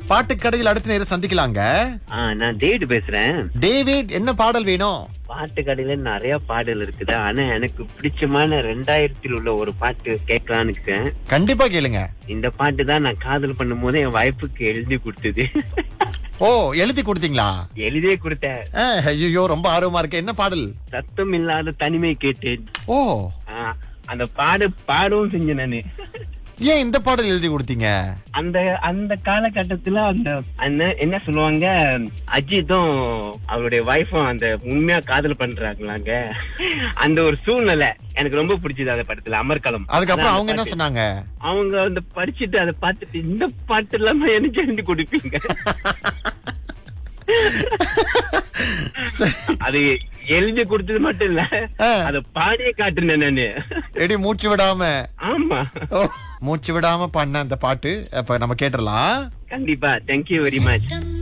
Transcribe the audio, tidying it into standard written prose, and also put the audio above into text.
பாட்டு கடையில் அடுத்த நேரம் சந்திக்கலாங்க. நான் டேவிட் பேசுறேன். டேவிட், என்ன பாடல் வேணும்? பாட்டு கடையில நிறைய பாடல் இருக்குது. ஆனா எனக்கு பிடிச்சமான 2000 உள்ள ஒரு பாட்டு கேட்கலான்னு இருக்கேன். கண்டிப்பா கேளுங்க. இந்த பாட்டு தான் நான் காதல் பண்ணும் போது என் வைஃபுக்கு எழுதி கொடுத்தது. ஓ, எழுதி கொடுத்தீங்களா? எழுதியே கொடுத்தேன். ஐயோ, ரொம்ப ஆர்வமா இருக்கு. என்ன பாடல்? சத்தம் இல்லாத தனிமை கேட்டேன். ஓ, அந்த பாடவும் செஞ்சேன் நானு. ஏன் இந்த பாடல் எழுதி கொடுத்தீங்க? அந்த அந்த காலகட்டத்துல அந்த என்ன சொல்லுவாங்க, அஜித்தும் அவருடைய வைஃபும் அந்த உண்மையா காதல் பண்றாங்களாங்க. அந்த ஒரு சூழ்நிலை எனக்கு ரொம்ப பிடிச்சது அந்த படத்துல, அமர்கலம். அதுக்கப்புறம் அவங்க என்ன சொன்னாங்க? அவங்க அந்த படிச்சுட்டு அதை பார்த்துட்டு, இந்த பாட்டு இல்லாம எனக்கு எழுதி கொடுப்பீங்க. அது எழுதி கொடுத்தது மட்டும் இல்ல, அத பாடியே காட்டுனேன் நானு. எடி மூச்சு விடாம. ஆமா, மூச்சு விடாம பண்ண அந்த பாட்டு இப்ப நம்ம கேட்டுடலாம். கண்டிப்பா. Thank you very much.